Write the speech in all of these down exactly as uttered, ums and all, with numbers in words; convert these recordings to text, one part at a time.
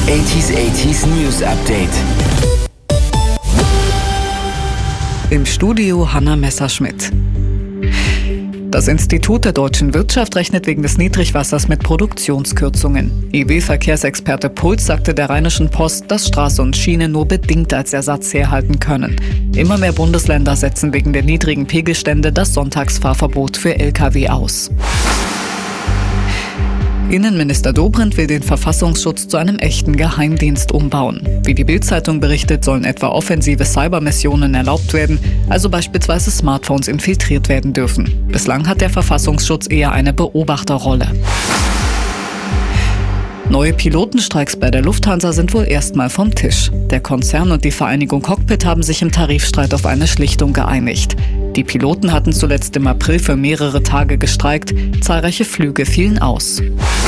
achtziger achtziger News Update. Im Studio Hanna Messerschmidt. Das Institut der deutschen Wirtschaft rechnet wegen des Niedrigwassers mit Produktionskürzungen. I W-Verkehrsexperte Puls sagte der Rheinischen Post, dass Straße und Schiene nur bedingt als Ersatz herhalten können. Immer mehr Bundesländer setzen wegen der niedrigen Pegelstände das Sonntagsfahrverbot für L K W aus. Innenminister Dobrindt will den Verfassungsschutz zu einem echten Geheimdienst umbauen. Wie die Bild-Zeitung berichtet, sollen etwa offensive Cybermissionen erlaubt werden, also beispielsweise Smartphones infiltriert werden dürfen. Bislang hat der Verfassungsschutz eher eine Beobachterrolle. Neue Pilotenstreiks bei der Lufthansa sind wohl erstmal vom Tisch. Der Konzern und die Vereinigung Cockpit haben sich im Tarifstreit auf eine Schlichtung geeinigt. Die Piloten hatten zuletzt im April für mehrere Tage gestreikt, zahlreiche Flüge fielen aus.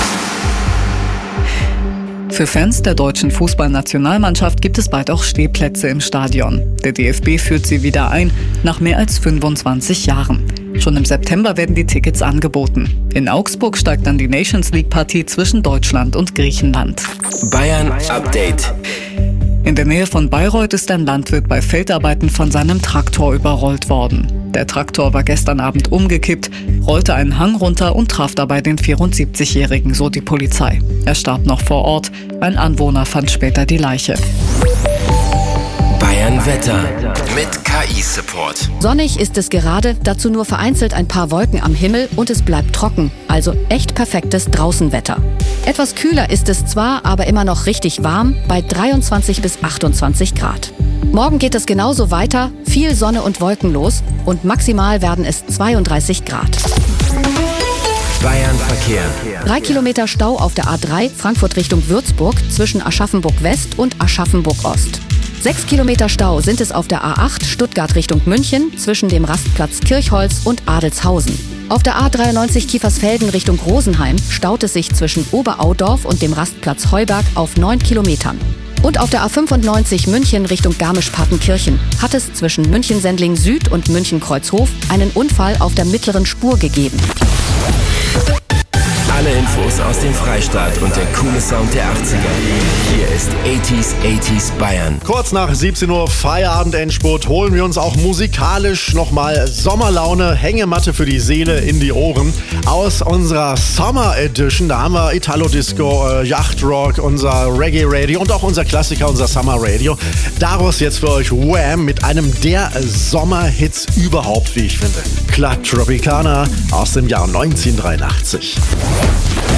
Für Fans der deutschen Fußballnationalmannschaft gibt es bald auch Stehplätze im Stadion. Der D F B führt sie wieder ein, nach mehr als fünfundzwanzig Jahren. Schon im September werden die Tickets angeboten. In Augsburg steigt dann die Nations League-Partie zwischen Deutschland und Griechenland. Bayern Update. In der Nähe von Bayreuth ist ein Landwirt bei Feldarbeiten von seinem Traktor überrollt worden. Der Traktor war gestern Abend umgekippt, rollte einen Hang runter und traf dabei den vierundsiebzigjährigen, so die Polizei. Er starb noch vor Ort, ein Anwohner fand später die Leiche. Bayern Wetter mit K I-Support. Sonnig ist es gerade, dazu nur vereinzelt ein paar Wolken am Himmel und es bleibt trocken, also echt perfektes Draußenwetter. Etwas kühler ist es zwar, aber immer noch richtig warm, bei dreiundzwanzig bis achtundzwanzig Grad. Morgen geht es genauso weiter, viel Sonne und wolkenlos und maximal werden es zweiunddreißig Grad. Bayern Verkehr. Drei Kilometer Stau auf der A drei Frankfurt Richtung Würzburg zwischen Aschaffenburg West und Aschaffenburg Ost. Sechs Kilometer Stau sind es auf der A acht Stuttgart Richtung München zwischen dem Rastplatz Kirchholz und Adelshausen. Auf der A dreiundneunzig Kiefersfelden Richtung Rosenheim staut es sich zwischen Oberaudorf und dem Rastplatz Heuberg auf neun Kilometern. Und auf der A fünfundneunzig München Richtung Garmisch-Partenkirchen hat es zwischen München-Sendling Süd und München-Kreuzhof einen Unfall auf der mittleren Spur gegeben. Alle Infos aus dem Freistaat und der coole Sound der achtziger. Hier ist achtziger achtziger Bayern. Kurz nach siebzehn Uhr Feierabend-Endspurt holen wir uns auch musikalisch nochmal Sommerlaune, Hängematte für die Seele in die Ohren. Aus unserer Summer Edition, da haben wir Italo-Disco, äh, Yachtrock, unser Reggae-Radio und auch unser Klassiker, unser Summer Radio. Daraus jetzt für euch Wham! Mit einem der Sommerhits überhaupt, wie ich finde. Club Tropicana aus dem Jahr neunzehnhundertdreiundachtzig.